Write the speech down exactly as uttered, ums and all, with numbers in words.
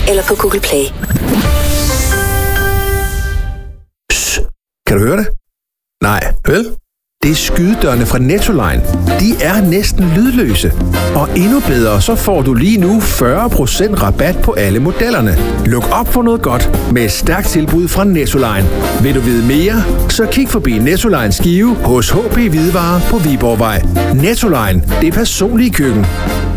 eller på Google Play. Psst. Kan du høre det? Nej, vel? Det er skydedørene fra Nettoline. De er næsten lydløse. Og endnu bedre, så får du lige nu fyrre procent rabat på alle modellerne. Luk op for noget godt med et stærkt tilbud fra Nettoline. Vil du vide mere, så kig forbi Nettoline Skive hos H B Hvidevarer på Viborgvej. Nettoline, det personlige køkken.